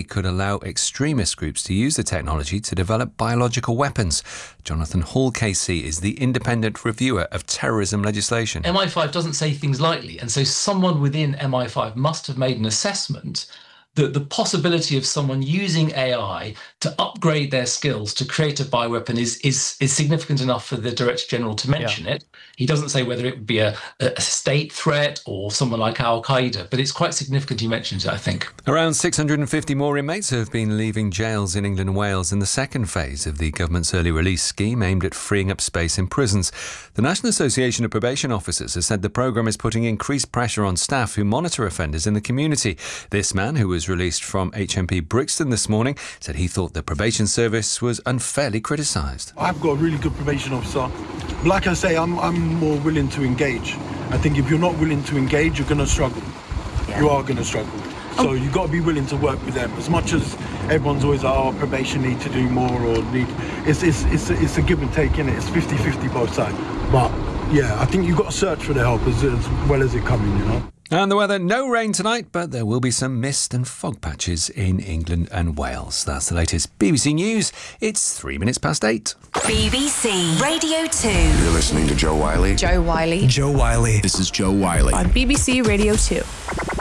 could allow extremist groups to use the technology to develop biological weapons. Jonathan Hall KC is the independent reviewer of terrorism legislation. MI5 doesn't say things lightly, and so someone within MI5 must have made an assessment that the possibility of someone using AI to upgrade their skills to create a bioweapon is significant enough for the Director General to mention it. He doesn't say whether it would be a state threat or someone like Al-Qaeda, but it's quite significant he mentions it, I think. Around 650 more inmates have been leaving jails in England and Wales in the second phase of the government's early release scheme aimed at freeing up space in prisons. The National Association of Probation Officers has said the programme is putting increased pressure on staff who monitor offenders in the community. This man, who was released from HMP Brixton this morning, said he thought the probation service was unfairly criticised. I've got a really good probation officer. Like I say, I'm more willing to engage. I think if you're not willing to engage, you're going to struggle. You are going to struggle. So you've got to be willing to work with them. As much as everyone's always like, oh, probation need to do more or need... It's a give and take, innit? It's 50-50 both sides. But, yeah, I think you've got to search for the help as well as it coming, you know? And the weather, no rain tonight, but there will be some mist and fog patches in England and Wales. That's the latest BBC News. It's 8:03. BBC Radio 2. You're listening to Joe Wiley. Joe Wiley. Joe Wiley. This is Joe Wiley. On BBC Radio 2.